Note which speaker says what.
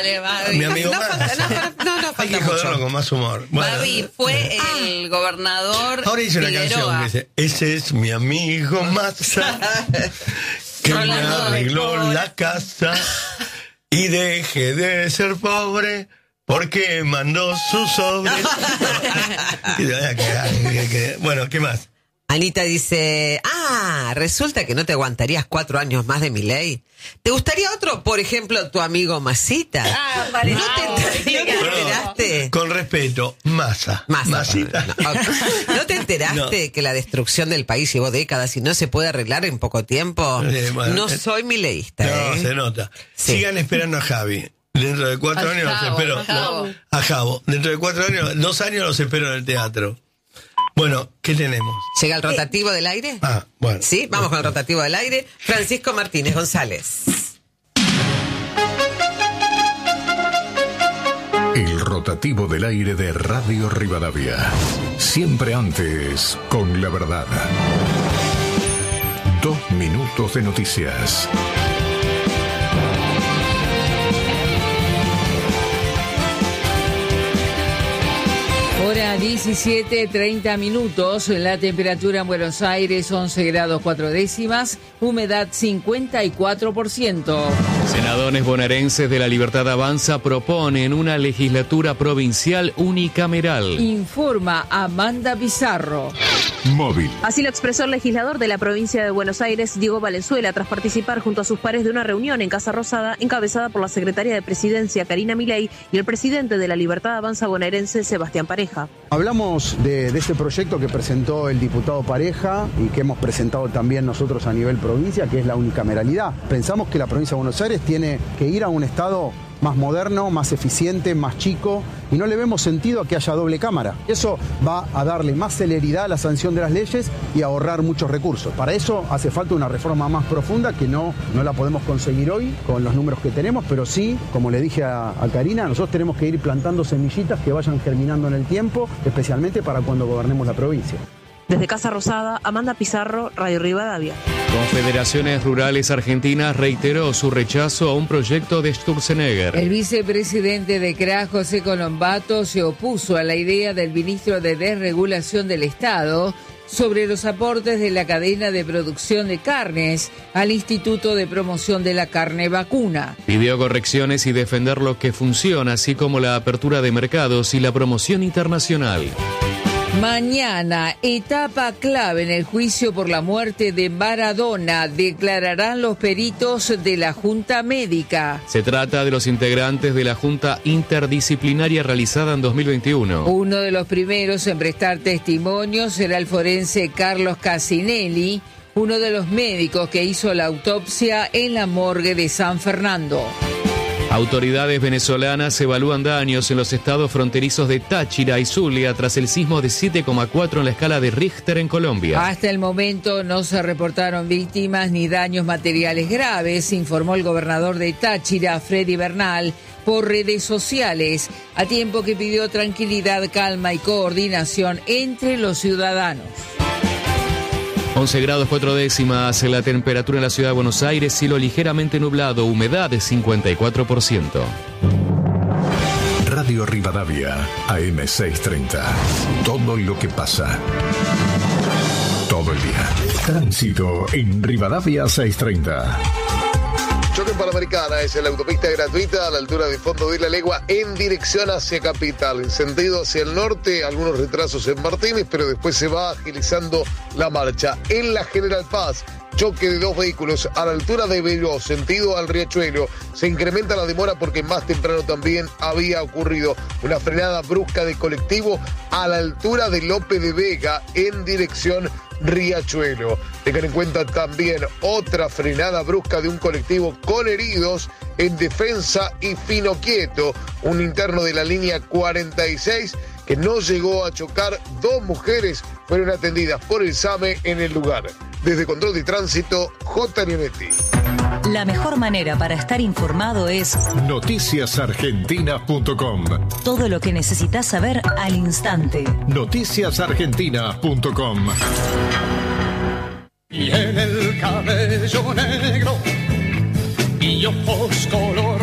Speaker 1: Dale, Babi.
Speaker 2: Mi amigo
Speaker 1: no
Speaker 2: Massa. Hay que joderlo con más humor. Bueno,
Speaker 1: Babi fue el gobernador.
Speaker 2: ahora hice una canción que dice: ese es mi amigo Massa, que me arregló la casa y dejé de ser pobre porque mandó sus sobres. Bueno, ¿qué más?
Speaker 3: Anita dice, resulta que no te aguantarías 4 años más de Milei. ¿Te gustaría otro? Por ejemplo, tu amigo Masita.
Speaker 1: Vale,
Speaker 3: ¿No te enteraste?
Speaker 2: Con respeto, Masita.
Speaker 3: ¿No te enteraste que la destrucción del país llevó décadas y no se puede arreglar en poco tiempo? No soy mileísta.
Speaker 2: No, se nota. Sí. Sigan esperando a Javi. Dentro de 4 años los espero. A Javo. Dentro de 4 años, 2 años los espero en el teatro. Bueno, ¿qué tenemos?
Speaker 3: ¿Llega el rotativo del aire?
Speaker 2: Bueno.
Speaker 3: Sí, vamos con el rotativo del aire. Francisco Martínez González.
Speaker 4: El rotativo del aire de Radio Rivadavia. Siempre antes, con la verdad. 2 minutos de noticias.
Speaker 5: Hora 17:30. La temperatura en Buenos Aires 11 grados 4 décimas, humedad 54%.
Speaker 6: Senadores bonaerenses de La Libertad Avanza proponen una legislatura provincial unicameral.
Speaker 5: Informa Amanda Pizarro.
Speaker 4: Móvil.
Speaker 7: Así lo expresó el legislador de la provincia de Buenos Aires, Diego Valenzuela, tras participar junto a sus pares de una reunión en Casa Rosada encabezada por la secretaria de Presidencia, Karina Milei, y el presidente de La Libertad Avanza bonaerense, Sebastián Pareja.
Speaker 8: Hablamos de este proyecto que presentó el diputado Pareja y que hemos presentado también nosotros a nivel provincia, que es la unicameralidad. Pensamos que la provincia de Buenos Aires tiene que ir a un estado más moderno, más eficiente, más chico, y no le vemos sentido a que haya doble cámara. Eso va a darle más celeridad a la sanción de las leyes y a ahorrar muchos recursos. Para eso hace falta una reforma más profunda que no la podemos conseguir hoy con los números que tenemos, pero sí, como le dije a Karina, nosotros tenemos que ir plantando semillitas que vayan germinando en el tiempo, especialmente para cuando gobernemos la provincia.
Speaker 7: Desde Casa Rosada, Amanda Pizarro, Radio Rivadavia.
Speaker 6: Confederaciones Rurales Argentinas reiteró su rechazo a un proyecto de Sturzenegger.
Speaker 5: El vicepresidente de CRA, José Colombato, se opuso a la idea del ministro de Desregulación del Estado sobre los aportes de la cadena de producción de carnes al Instituto de Promoción de la Carne Vacuna.
Speaker 6: Pidió correcciones y defender lo que funciona, así como la apertura de mercados y la promoción internacional.
Speaker 5: Mañana, etapa clave en el juicio por la muerte de Maradona, declararán los peritos de la Junta Médica.
Speaker 6: Se trata de los integrantes de la Junta Interdisciplinaria realizada en 2021.
Speaker 5: Uno de los primeros en prestar testimonio será el forense Carlos Casinelli, uno de los médicos que hizo la autopsia en la morgue de San Fernando.
Speaker 6: Autoridades venezolanas evalúan daños en los estados fronterizos de Táchira y Zulia tras el sismo de 7,4 en la escala de Richter en Colombia.
Speaker 5: Hasta el momento no se reportaron víctimas ni daños materiales graves, informó el gobernador de Táchira, Freddy Bernal, por redes sociales, a tiempo que pidió tranquilidad, calma y coordinación entre los ciudadanos.
Speaker 6: 11 grados 4 décimas, la temperatura en la ciudad de Buenos Aires, cielo ligeramente nublado, humedad de 54%.
Speaker 4: Radio Rivadavia, AM630. Todo lo que pasa. Todo el día. Tránsito en Rivadavia 630.
Speaker 9: Choque en Panamericana es en la autopista gratuita a la altura de Fondo de la Legua en dirección hacia Capital. En sentido hacia el norte, algunos retrasos en Martínez, pero después se va agilizando la marcha. En la General Paz, choque de 2 vehículos a la altura de Beló, sentido al Riachuelo. Se incrementa la demora porque más temprano también había ocurrido una frenada brusca de colectivo a la altura de Lope de Vega en dirección Riachuelo. Tengan en cuenta también otra frenada brusca de un colectivo con heridos en Defensa y Fino Quieto, un interno de la línea 46 que no llegó a chocar. 2 mujeres fueron atendidas por el SAME en el lugar. Desde Control de Tránsito, J. Leonetti.
Speaker 10: La mejor manera para estar informado es
Speaker 4: noticiasargentina.com.
Speaker 10: Todo lo que necesitas saber al instante.
Speaker 4: noticiasargentina.com.
Speaker 11: Tiene el cabello negro y ojos color